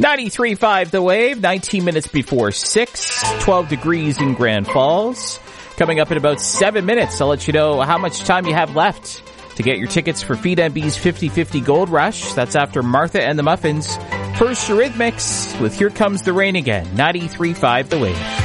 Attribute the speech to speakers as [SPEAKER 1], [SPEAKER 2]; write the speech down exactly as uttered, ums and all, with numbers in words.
[SPEAKER 1] ninety-three point five The Wave, nineteen minutes before six, twelve degrees in Grand Falls. Coming up in about seven minutes, I'll let you know how much time you have left to get your tickets for Feed M B's fifty fifty Gold Rush. That's after Martha and the Muffins. First, Eurythmics with Here Comes the Rain Again, ninety-three point five The Wave.